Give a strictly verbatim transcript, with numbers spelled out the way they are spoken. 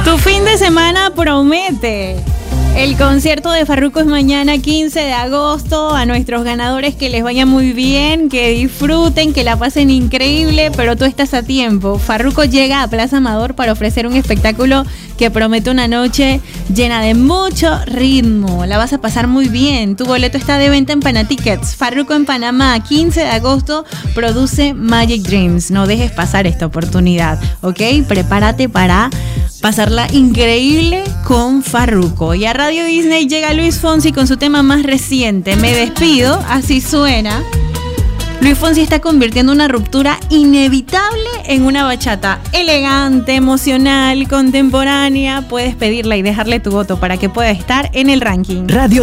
Tu fin de semana promete. El concierto de Farruko es mañana quince de agosto. A nuestros ganadores que les vaya muy bien, que disfruten, que la pasen increíble, pero tú estás a tiempo. Farruko llega a Plaza Amador para ofrecer un espectáculo que promete una noche llena de mucho ritmo. La vas a pasar muy bien. Tu boleto está de venta en Panatickets. Farruko en Panamá, quince de agosto, produce Magic Dreams. No dejes pasar esta oportunidad, ¿ok? Prepárate para pasarla increíble con Farruko. Y a Radio Disney llega Luis Fonsi con su tema más reciente, Me Despido, así suena. Luis Fonsi está convirtiendo una ruptura inevitable en una bachata elegante, emocional, contemporánea. Puedes pedirla y dejarle tu voto para que pueda estar en el ranking. Radio